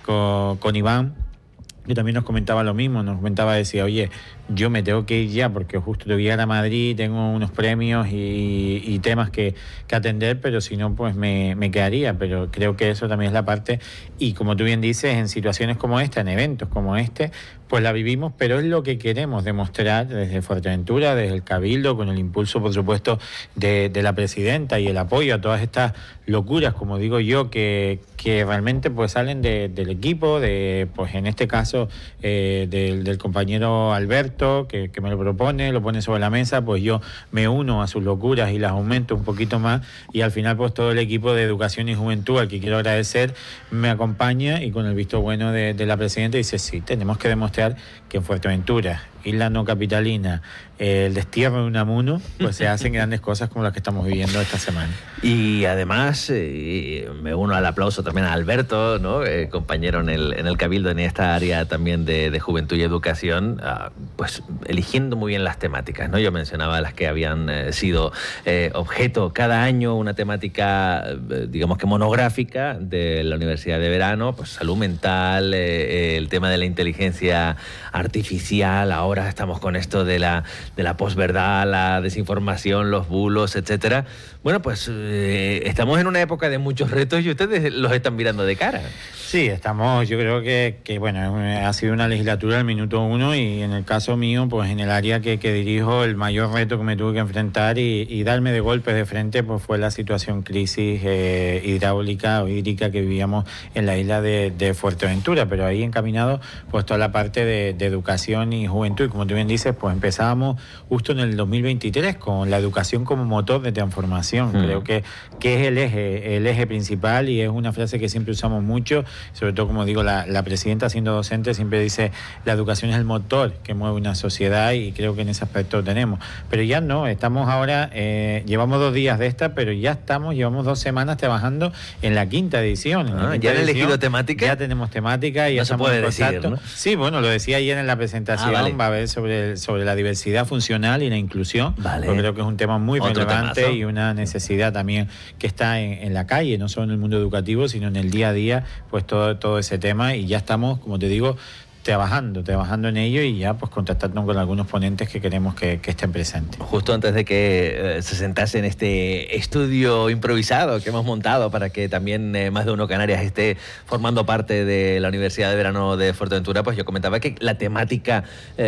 con Iván, que también nos comentaba lo mismo, decía, oye, yo me tengo que ir ya porque justo tengo que llegar a Madrid, tengo unos premios y temas que atender, pero si no, pues me quedaría. Pero creo que eso también es la parte, y como tú bien dices, en situaciones como esta, en eventos como este, pues la vivimos, pero es lo que queremos demostrar desde Fuerteventura, desde el Cabildo, con el impulso, por supuesto, de la presidenta y el apoyo a todas estas locuras, como digo yo, que realmente pues salen del equipo, pues en este caso del compañero Alberto, que me lo propone, lo pone sobre la mesa, pues yo me uno a sus locuras y las aumento un poquito más, y al final pues todo el equipo de Educación y Juventud, al que quiero agradecer, me acompaña, y con el visto bueno de la presidenta dice, sí, tenemos que demostrar que en Fuerteventura, isla no capitalina, el destierro de Unamuno, pues se hacen grandes cosas como las que estamos viviendo esta semana. Y además me uno al aplauso también a Alberto, ¿no? Compañero en el Cabildo, en esta área también de Juventud y Educación, pues eligiendo muy bien las temáticas, ¿no? Yo mencionaba las que habían sido objeto cada año, una temática, digamos que monográfica de la Universidad de Verano, pues salud mental, el tema de la inteligencia artificial, ahora estamos con esto de la posverdad, la desinformación, los bulos, etcétera. Bueno, pues estamos en una época de muchos retos y ustedes los están mirando de cara. Sí, yo creo que bueno, ha sido una legislatura del minuto uno, y en el caso mío, pues en el área que dirijo, el mayor reto que me tuve que enfrentar y darme de golpes de frente, pues fue la situación crisis hidráulica o hídrica que vivíamos en la isla de Fuerteventura, pero ahí encaminado pues toda la parte de educación y juventud, y como tú bien dices, pues empezábamos justo en el 2023 con la educación como motor de transformación. Creo que es el eje principal, y es una frase que siempre usamos mucho, sobre todo, como digo, la presidenta, siendo docente, siempre dice, la educación es el motor que mueve una sociedad, y creo que en ese aspecto tenemos. Pero ya no, estamos ahora, llevamos 2 días de esta, pero llevamos 2 semanas trabajando en la 5ª edición. ¿Ya han elegido temática? Ya tenemos temática y ya estamos en contacto. ¿No? Sí, bueno, lo decía ayer en la presentación, vale. Va a haber sobre la diversidad funcional y la inclusión, vale. Porque creo que es un tema muy relevante temazo. Y una necesidad también que está en la calle, no solo en el mundo educativo, sino en el día a día, pues todo ese tema, y ya estamos, como te digo, trabajando en ello, y ya pues contactando con algunos ponentes que queremos que estén presentes. Justo antes de que se sentase en este estudio improvisado que hemos montado para que también Más de Uno Canarias esté formando parte de la Universidad de Verano de Fuerteventura, pues yo comentaba que la temática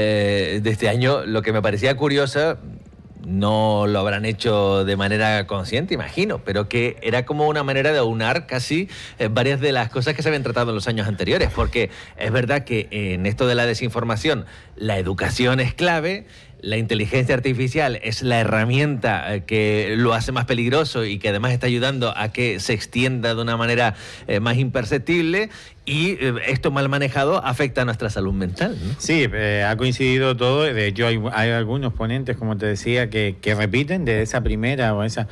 de este año, lo que me parecía curiosa, no lo habrán hecho de manera consciente, imagino, pero que era como una manera de aunar casi varias de las cosas que se habían tratado en los años anteriores, porque es verdad que en esto de la desinformación la educación es clave, la inteligencia artificial es la herramienta que lo hace más peligroso y que además está ayudando a que se extienda de una manera más imperceptible, y esto mal manejado afecta a nuestra salud mental, ¿no? Sí, ha coincidido todo. De hecho, hay algunos ponentes, como te decía, que repiten de esa primera o esa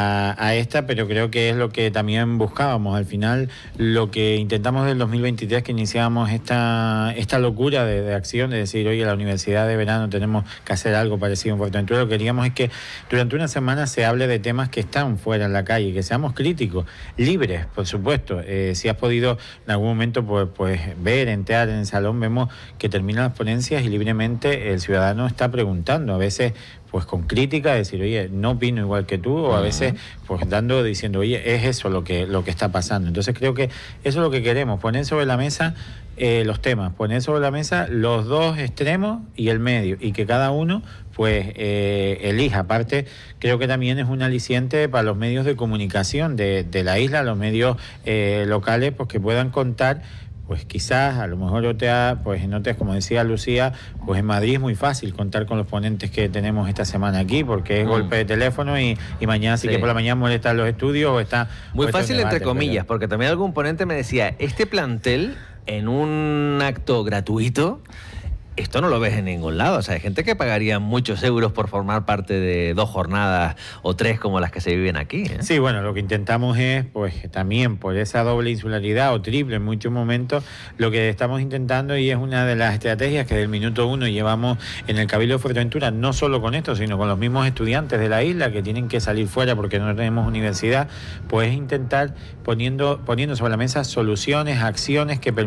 a esta, pero creo que es lo que también buscábamos. Al final, lo que intentamos del 2023, que iniciábamos esta locura de acción, de decir, oye, la Universidad de Verano tenemos que hacer algo parecido en Fuerteventura. Lo que queríamos es que durante una semana se hable de temas que están fuera en la calle, que seamos críticos, libres, por supuesto. Si has podido en algún momento pues ver, entrar en el salón, vemos que terminan las ponencias y libremente el ciudadano está preguntando, a veces pues con crítica, decir, oye, no opino igual que tú, o a veces pues diciendo, oye, es eso lo que está pasando. Entonces creo que eso es lo que queremos, poner sobre la mesa los temas, poner sobre la mesa los dos extremos y el medio, y que cada uno pues elija. Aparte, creo que también es un aliciente para los medios de comunicación de la isla, los medios locales, pues que puedan contar, pues quizás, a lo mejor pues notes, como decía Lucía, pues en Madrid es muy fácil contar con los ponentes que tenemos esta semana aquí, porque es golpe de teléfono y mañana sí que por la mañana molestan los estudios o está... Muy fácil debate, entre comillas, porque también algún ponente me decía, este plantel en un acto gratuito, esto no lo ves en ningún lado. O sea, hay gente que pagaría muchos euros por formar parte de 2 jornadas o 3 como las que se viven aquí, ¿eh? Sí, bueno, lo que intentamos es, pues también por esa doble insularidad o triple en muchos momentos, lo que estamos intentando, y es una de las estrategias que del minuto 1 llevamos en el Cabildo de Fuerteventura, no solo con esto, sino con los mismos estudiantes de la isla que tienen que salir fuera porque no tenemos universidad, pues intentar poniendo sobre la mesa soluciones, acciones que permitan